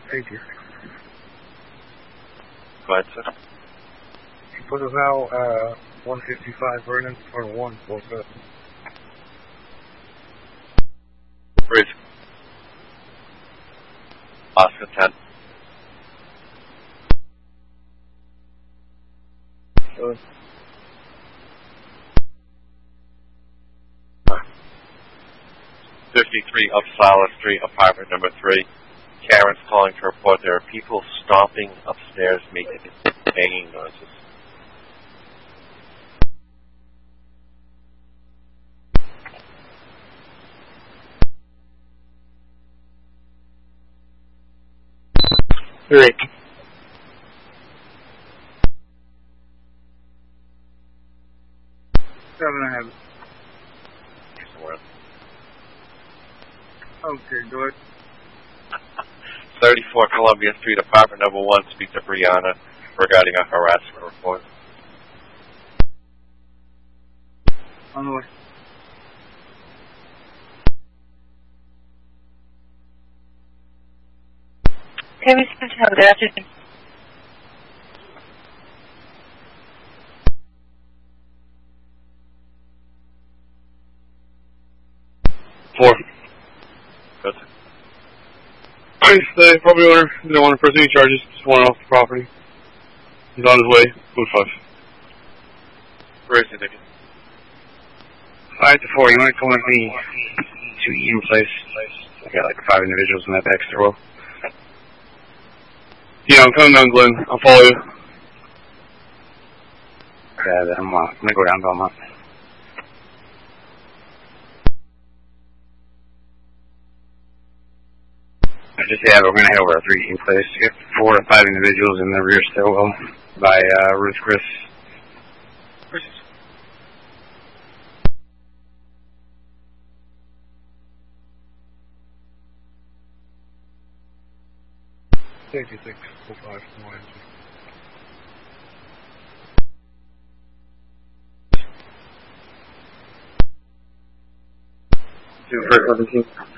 Thank you. Go ahead, sir. What is now 155 Vernon for 1? What's that? Brief. Oscar 10. Good. 53 Uppsala Street, apartment number 3. Karen's calling to report there are people stomping upstairs making banging noises. Rick. 7.5. Somewhere. Okay, go ahead. 34 Columbia Street, apartment number 1. Speak to Brianna regarding a harassment report. On the way. Okay, we can tell that. 4. Good. The property owner didn't want to press any charges, just wanted off the property. He's on his way, code 5. Where is he, Nick? 5 to 4, you want to come with me to Eden Place? I got like 5 individuals in that back stairwell. Yeah, I'm coming down Glen. I'll follow you. Yeah, I'm going to go down Belmont. We're going to head over to 3 Eden Place. We got 4 to 5 individuals in the rear stairwell by Ruth Chris. Thank you, 605. Two for 17.